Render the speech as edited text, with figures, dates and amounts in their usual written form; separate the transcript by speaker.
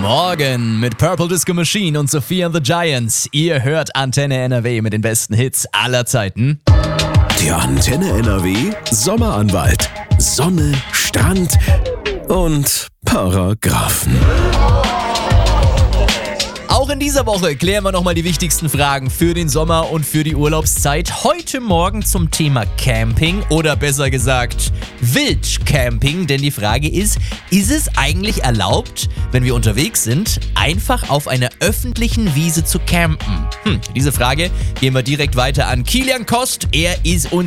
Speaker 1: Morgen mit Purple Disco Machine und Sophie and the Giants. Ihr hört Antenne NRW mit den besten Hits aller Zeiten.
Speaker 2: Der Antenne NRW Sommeranwalt. Sonne, Strand und Paragraphen.
Speaker 1: Auch in dieser Woche klären wir nochmal die wichtigsten Fragen für den Sommer und für die Urlaubszeit. Heute Morgen zum Thema Camping oder besser gesagt Wildcamping. Denn die Frage ist es eigentlich erlaubt, wenn wir unterwegs sind, einfach auf einer öffentlichen Wiese zu campen? Diese Frage gehen wir direkt weiter an Kilian Kost. Er ist